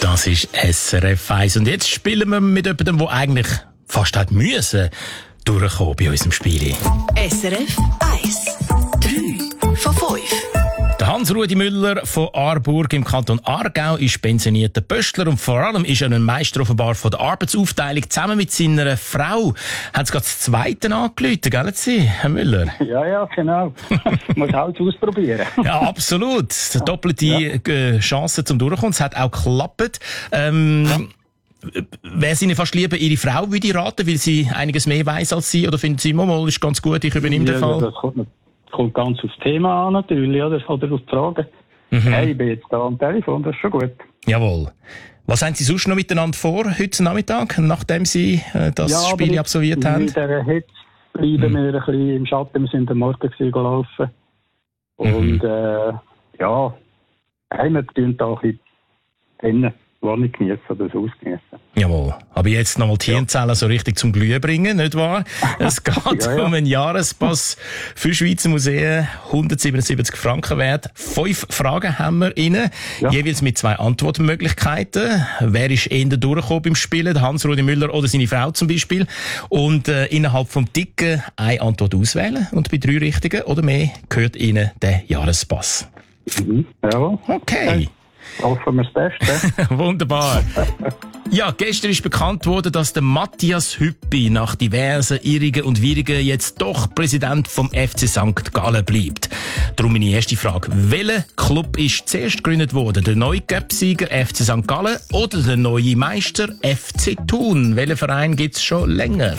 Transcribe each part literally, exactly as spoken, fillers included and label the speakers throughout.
Speaker 1: Das ist S R F eins. Und jetzt spielen wir mit jemandem, der eigentlich fast hat müssen durchkommen bei unserem Spiel.
Speaker 2: S R F eins. drei von fünf.
Speaker 1: Der Hans-Rudi Müller von Aarburg im Kanton Aargau ist pensionierter Pöstler und vor allem ist er ein Meister offenbar von der Arbeitsaufteilung. Zusammen mit seiner Frau hat es gerade das Zweite angerufen, gell Sie, Herr Müller?
Speaker 3: Ja, ja, genau. Muss alles ausprobieren.
Speaker 1: Ja, absolut. Doppelte ja. Chance zum Durchkommen. Es hat auch geklappt. Ähm, ja. Wäre es Ihnen fast lieber, Ihre Frau würde ich raten, weil sie einiges mehr weiss als Sie? Oder finden Sie, mal, ist ganz gut, ich übernehme
Speaker 3: ja,
Speaker 1: den Fall?
Speaker 3: Ja, das kommt, kommt ganz aufs Thema an natürlich, oder, oder auf die Frage. Mhm. Hey, ich bin jetzt da am Telefon, das ist schon gut.
Speaker 1: Jawohl. Was haben Sie sonst noch miteinander vor, heute Nachmittag, nachdem Sie äh, das
Speaker 3: ja,
Speaker 1: Spiel absolviert haben?
Speaker 3: In dieser Hitze bleiben mhm. wir ein bisschen im Schatten. Wir sind am Morgen gelaufen. Und mhm. äh, ja, hey, wir tun da ein bisschen drinnen. Wohnung geniessen oder das Haus geniessen.
Speaker 1: Jawohl. Aber jetzt nochmal die Hirnzellen ja. so richtig zum Glühen bringen, nicht wahr? Es geht ja, ja. um einen Jahrespass für Schweizer Museen, hundertsiebenundsiebzig Franken wert. Fünf Fragen haben wir rein, ja. jeweils mit zwei Antwortmöglichkeiten. Wer ist eher durchgekommen beim Spielen? Hans-Rudi Müller oder seine Frau zum Beispiel. Und äh, innerhalb vom Ticken eine Antwort auswählen und bei drei richtigen oder mehr gehört Ihnen der Jahrespass.
Speaker 3: Mhm. Ja.
Speaker 1: Okay.
Speaker 3: okay. Hoffen wir das Beste.
Speaker 1: Wunderbar. Ja, gestern ist bekannt worden, dass der Matthias Hüppi nach diversen Irrigen und Wirrigen jetzt doch Präsident vom F C Sankt Gallen bleibt. Darum meine erste Frage. Welcher Club ist zuerst gegründet worden? Der neue Cup-Sieger F C Sankt Gallen oder der neue Meister F C Thun? Welchen Verein gibt es schon länger?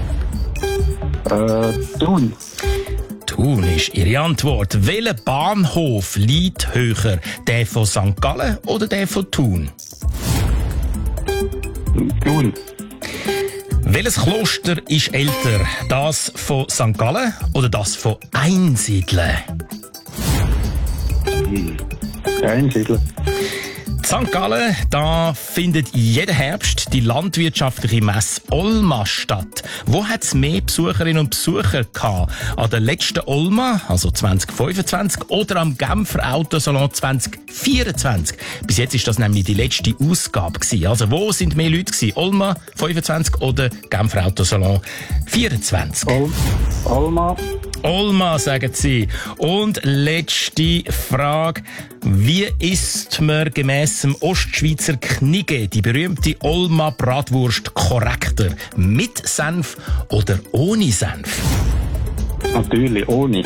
Speaker 3: Äh, Thun.
Speaker 1: Thun ist Ihre Antwort. Welcher Bahnhof liegt höher? Der von Sankt Gallen oder der von Thun?
Speaker 3: Thun.
Speaker 1: Welches Kloster ist älter? Das von Sankt Gallen oder das von Einsiedeln?
Speaker 3: Einsiedeln.
Speaker 1: Sankt Gallen, da findet jeden Herbst die landwirtschaftliche Messe Olma statt. Wo hat es mehr Besucherinnen und Besucher gehabt? An der letzten Olma, also zwanzig fünfundzwanzig, oder am Genfer Autosalon zwanzig vierundzwanzig? Bis jetzt ist das nämlich die letzte Ausgabe gewesen. Also wo sind mehr Leute gewesen? Olma fünfundzwanzig oder Genfer Autosalon vierundzwanzig?
Speaker 3: Ol- Olma.
Speaker 1: Olma, sagen Sie. Und letzte Frage. Wie isst man gemäss dem Ostschweizer Knigge die berühmte Olma Bratwurst korrekter? Mit Senf oder ohne Senf?
Speaker 3: Natürlich, ohne.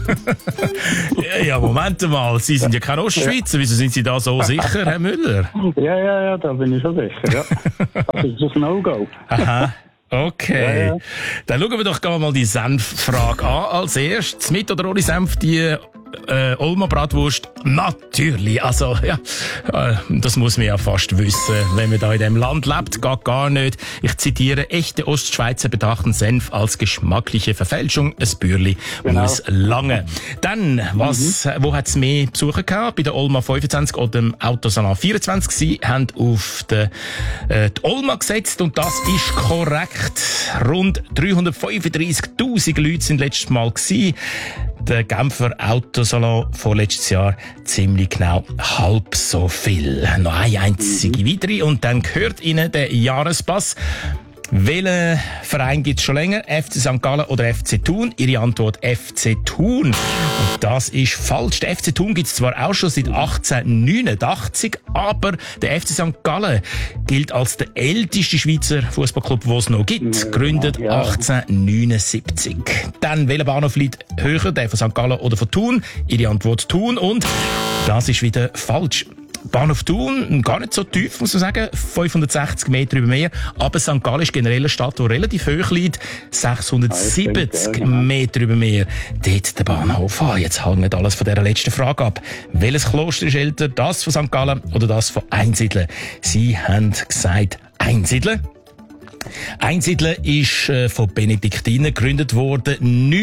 Speaker 1: ja, ja, Moment mal. Sie sind ja kein Ostschweizer. Wieso sind Sie da so sicher, Herr Müller?
Speaker 3: Ja, ja, ja, da bin ich schon sicher, ja. Das ist ein No-Go.
Speaker 1: Aha. Okay. Ja, ja. Dann schauen wir doch mal die Senffrage an. Als erstes, mit oder ohne Senf, die äh, Olma Bratwurst? Natürlich. Also, ja, äh, das muss man ja fast wissen, wenn man da in dem Land lebt. Geht gar nicht. Ich zitiere, echte Ostschweizer betrachten Senf als geschmackliche Verfälschung. Ein Bürli genau. muss lange. Dann, was, mhm. wo hat's mehr Besucher gehabt? Bei der Olma fünfundzwanzig oder dem Autosalon vierundzwanzig? Sie haben auf die, äh, die Olma gesetzt und das ist korrekt. Rund dreihundertfünfunddreissigtausend Leute sind letztes Mal gewesen. Der Genfer Autosalon vorletztes Jahr ziemlich genau halb so viel. Noch eine einzige weitere und dann gehört Ihnen der Jahrespass. Welchen Verein gibt es schon länger? F C Sankt Gallen oder F C Thun? Ihre Antwort F C Thun. Und das ist falsch. Der F C Thun gibt es zwar auch schon seit achtzehnhundertneunundachtzig, aber der F C Sankt Gallen gilt als der älteste Schweizer Fußballclub, den es noch gibt. Gegründet ja. achtzehnhundertneunundsiebzig. Dann, welcher Bahnhof liegt höher? Der von Sankt Gallen oder von Thun? Ihre Antwort Thun. Und das ist wieder falsch. Bahnhof Thun, gar nicht so tief, muss man sagen, fünfhundertsechzig Meter über Meer. Aber Sankt Gallen ist generell eine Stadt, die relativ hoch liegt, sechshundertsiebzig Meter über Meer. Dort der Bahnhof. Ah, jetzt hängt alles von dieser letzten Frage ab. Welches Kloster ist älter, das von Sankt Gallen oder das von Einsiedeln? Sie haben gesagt Einsiedeln. Einsiedeln ist äh, von Benediktinern gegründet worden,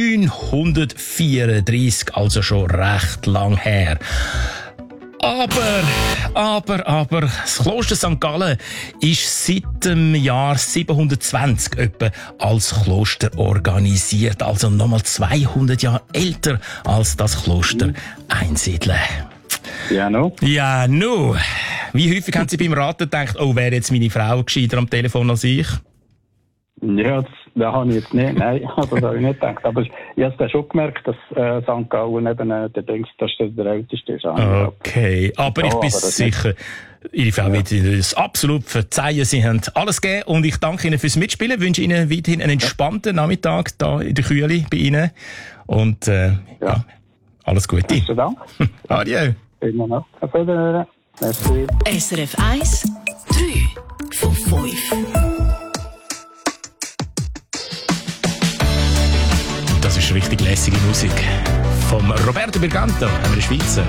Speaker 1: neunhundertvierunddreissig, also schon recht lang her. Aber, aber, aber, das Kloster Sankt Gallen ist seit dem Jahr siebenhundertzwanzig etwa als Kloster organisiert. Also nochmal zweihundert Jahre älter als das Kloster Einsiedeln.
Speaker 3: Ja, no.
Speaker 1: Ja, no. Wie häufig haben Sie beim Raten gedacht, oh, wäre jetzt meine Frau gescheiter am Telefon als ich?
Speaker 3: Ja, das, das habe ich jetzt nicht, nein, also das habe ich nicht gedacht. Aber ich habe es schon gemerkt, dass äh, Sankt Gallen eben äh, der denkst, dass der der Älteste ist.
Speaker 1: Okay, aber
Speaker 3: ja,
Speaker 1: ich bin
Speaker 3: aber
Speaker 1: sicher, Ihre Frau ja. wird Ihnen das absolut verzeihen. Sie haben alles gegeben und ich danke Ihnen fürs Mitspielen, wünsche Ihnen weiterhin einen entspannten Nachmittag da in der Kühle bei Ihnen und äh, ja. ja, alles Gute.
Speaker 3: Besten Dank.
Speaker 1: Adieu.
Speaker 3: Immer noch. Auf Wiedersehen. Merci.
Speaker 2: S R F eins, drei von fünf.
Speaker 1: Das ist richtig lässige Musik. Vom Roberto Berganto, einem Schweizer.